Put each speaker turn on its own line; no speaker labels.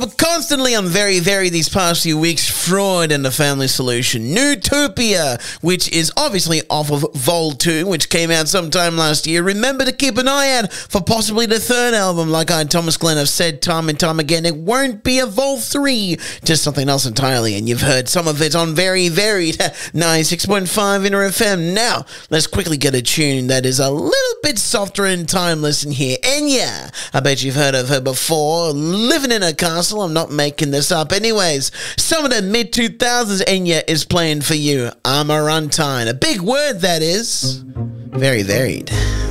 But constantly on Very these past few weeks, Freud and the Family Solution, Newtopia, which is obviously off of Vol 2, which came out sometime last year. Remember to keep an eye out for possibly the third album. Like I and Thomas Glenn have said time and time again, it won't be a Vol 3, just something else entirely. And you've heard some of it on Very Varied, 96.5 Inner FM. Now, let's quickly get a tune that is a little bit softer and timeless in here. Enya, I bet you've heard of her before, Living in a Castle. I'm not making this up. Anyways, some of the mid-2000s Enya is playing for you. Amarantine. A big word, that is. Very varied.